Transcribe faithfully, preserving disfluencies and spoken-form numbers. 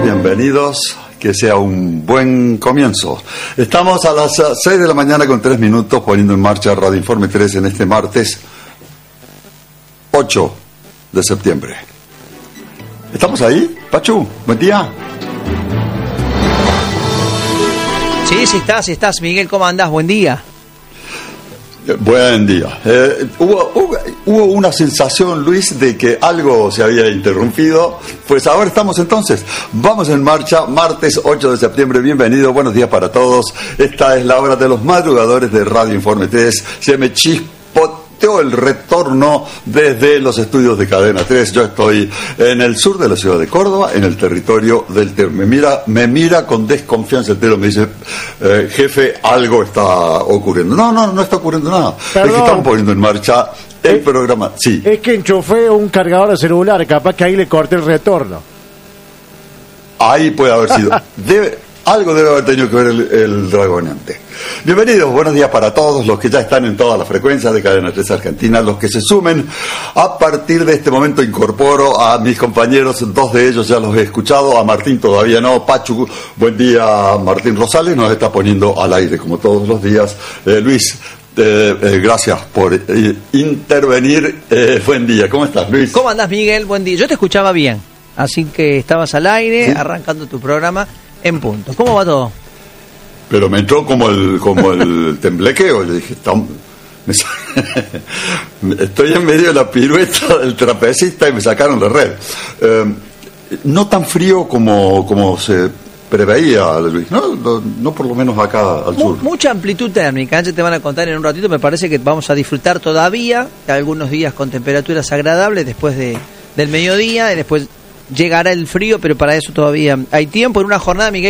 bienvenidos, que sea un buen comienzo. Estamos a las seis de la mañana con tres minutos poniendo en marcha Radio Informe tres en este martes ocho de septiembre. ¿Estamos ahí, Pachu? Buen día. Sí, sí estás, sí estás. Miguel, ¿cómo andás? Buen día. Buen día. Eh, hubo, hubo, hubo una sensación, Luis, de que algo se había interrumpido. Pues ahora estamos entonces. Vamos en marcha, martes ocho de septiembre. Bienvenido, buenos días para todos. Esta es la hora de los madrugadores de Radio Informe tres. Se me chispoteó el retorno desde los estudios de Cadena tres. Yo estoy en el sur de la ciudad de Córdoba, en el territorio del Tero. Me mira, me mira con desconfianza el Tero, me dice, eh, jefe, algo está ocurriendo. No, no, no está ocurriendo nada. Perdón. Es que están poniendo en marcha el eh, programa. Sí. Es que enchufé un cargador de celular, capaz que ahí le corté el retorno. Ahí puede haber sido. Debe, algo debe haber tenido que ver el, el dragoneante. Bienvenidos, buenos días para todos los que ya están en todas las frecuencias de Cadena tres Argentina, los que se sumen. A partir de este momento incorporo a mis compañeros, dos de ellos ya los he escuchado, a Martín todavía no. Pachu, buen día. Martín Rosales nos está poniendo al aire como todos los días. Eh, Luis, eh, eh, gracias por eh, intervenir. Eh, buen día, ¿cómo estás, Luis? ¿Cómo andás, Miguel? Buen día. Yo te escuchaba bien, así que estabas al aire, ¿sí? Arrancando tu programa en punto. ¿Cómo va todo? Pero me entró como el como el temblequeo. Yo dije, me, estoy en medio de la pirueta del trapecista y me sacaron de red. Eh, no tan frío como, como se preveía, Luis, ¿no? No, no por lo menos acá al sur. Mucha amplitud térmica, antes te van a contar en un ratito. Me parece que vamos a disfrutar todavía de algunos días con temperaturas agradables después de del mediodía, y después llegará el frío, pero para eso todavía hay tiempo. En una jornada, Miguel,